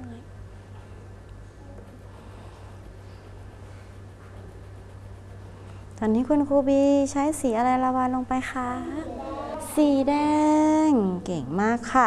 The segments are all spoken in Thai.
ตอนนี้คุณครูบีใช้สีอะไรระบายลงไปคะสีแดงเก่งมากค่ะ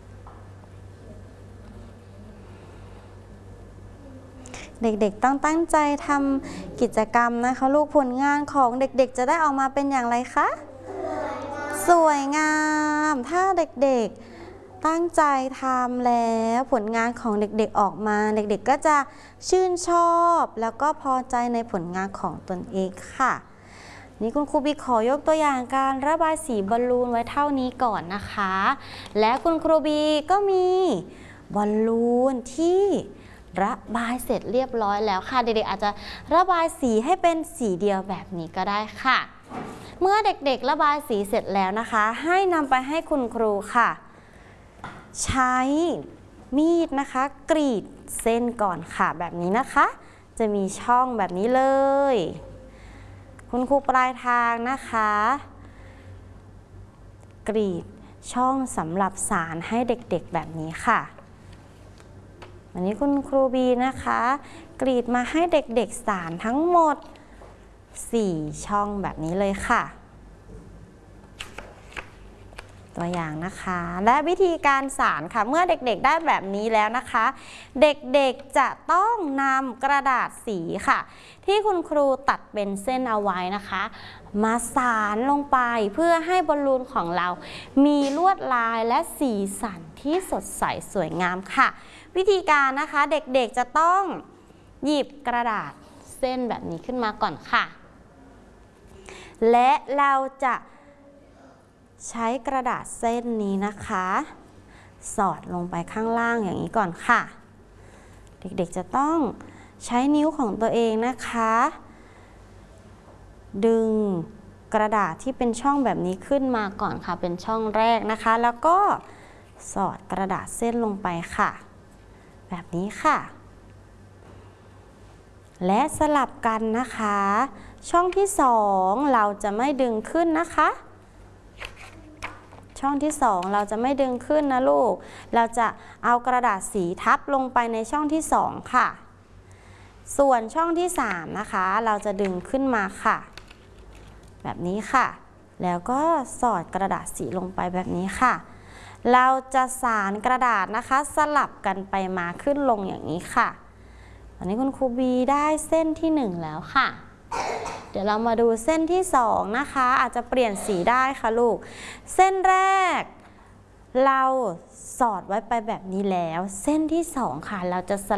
เด็กๆต้องตั้งใจทำกิจกรรมนะคะลูกผลงานของเด็กๆจะได้ออกมาเป็นอย่างไรคะสวยงามถ้าเด็กๆตั้งใจทำแล้วผลงานของเด็กๆออกมาเด็กๆก็จะชื่นชอบแล้วก็พอใจในผลงานของตนเองค่ะนี่คุณครูบีขอยกตัวอย่างการระบายสีบอลลูนไว้เท่านี้ก่อนนะคะและคุณครูบีก็มีบอลลูนที่ระบายเสร็จเรียบร้อยแล้วค่ะเด็กๆอาจจะระบายสีให้เป็นสีเดียวแบบนี้ก็ได้ค่ะเมื่อเด็กๆระบายสีเสร็จแล้วนะคะให้นำไปให้คุณครูค่ะใช้มีดนะคะกรีดเส้นก่อนค่ะแบบนี้นะคะจะมีช่องแบบนี้เลยคุณครูปลายทางนะคะกรีดช่องสำหรับสารให้เด็กๆแบบนี้ค่ะอันนี้คุณครูบีนะคะกรีดมาให้เด็กๆสารทั้งหมด4ช่องแบบนี้เลยค่ะตัวอย่างนะคะและวิธีการสารค่ะเมื่อเด็กๆได้แบบนี้แล้วนะคะเด็กๆจะต้องนำกระดาษสีค่ะที่คุณครูตัดเป็นเส้นเอาไว้นะคะมาสารลงไปเพื่อให้บอลลูนของเรามีลวดลายและสีสันที่สดใสสวยงามค่ะวิธีการนะคะเด็กๆจะต้องหยิบกระดาษเส้นแบบนี้ขึ้นมาก่อนค่ะและเราจะใช้กระดาษเส้นนี้นะคะสอดลงไปข้างล่างอย่างนี้ก่อนค่ะเด็กๆจะต้องใช้นิ้วของตัวเองนะคะดึงกระดาษที่เป็นช่องแบบนี้ขึ้นมาก่อนค่ะเป็นช่องแรกนะคะแล้วก็สอดกระดาษเส้นลงไปค่ะแบบนี้ค่ะและสลับกันนะคะช่องที่2เราจะไม่ดึงขึ้นนะคะช่องที่2เราจะไม่ดึงขึ้นนะลูกเราจะเอากระดาษสีทับลงไปในช่องที่2ค่ะส่วนช่องที่3นะคะเราจะดึงขึ้นมาค่ะแบบนี้ค่ะแล้วก็สอดกระดาษสีลงไปแบบนี้ค่ะเราจะสานกระดาษนะคะสลับกันไปมาขึ้นลงอย่างนี้ค่ะตอนนี้คุณครูบีได้เส้นที่1แล้วค่ะเดี๋ยวเรามาดูเส้นที่2นะคะอาจจะเปลี่ยนสีได้ค่ะลูกเส้นแรกเราสอดไว้ไปแบบนี้แล้วเส้นที่2ค่ะเราจะส